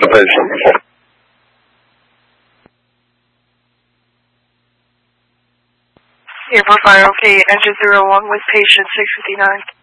the patient. Airport Fire, okay, enter 01 with patient 659.